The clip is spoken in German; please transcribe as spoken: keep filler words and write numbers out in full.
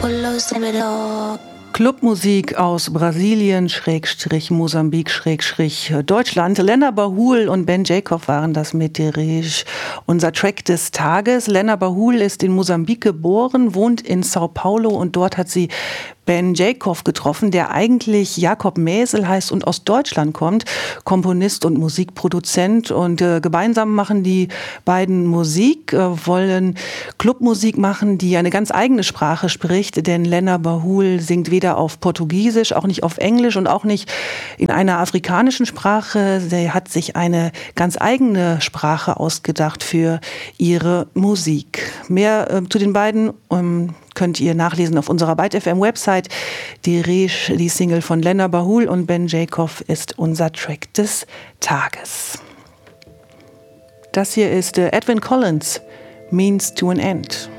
Clubmusik aus Brasilien, Schrägstrich Mosambik, Schrägstrich Deutschland. Lena Bahul und Ben Jacob waren das mit Derij. Unser Track des Tages. Lena Bahul ist in Mosambik geboren, wohnt in Sao Paulo und dort hat sie Ben Jacob getroffen, der eigentlich Jakob Mäsel heißt und aus Deutschland kommt, Komponist und Musikproduzent. Und äh, gemeinsam machen die beiden Musik, äh, wollen Clubmusik machen, die eine ganz eigene Sprache spricht, denn Lena Bahul singt weder auf Portugiesisch, auch nicht auf Englisch und auch nicht in einer afrikanischen Sprache. Sie hat sich eine ganz eigene Sprache ausgedacht für ihre Musik. Mehr äh, zu den beiden ähm, könnt ihr nachlesen auf unserer Byte F M Website. Derij, die Single von Lena Bahul und Ben Jacob, ist unser Track des Tages. Das hier ist äh, Edwyn Collins, Means to an End.